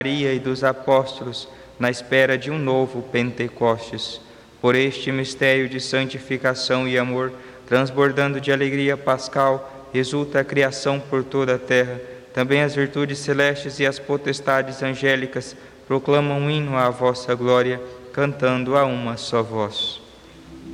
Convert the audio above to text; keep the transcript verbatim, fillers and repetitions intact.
Maria e dos apóstolos, na espera de um novo Pentecostes. Por este mistério de santificação e amor, transbordando de alegria pascal, resulta a criação por toda a terra. Também as virtudes celestes e as potestades angélicas proclamam um hino à vossa glória, cantando a uma só voz.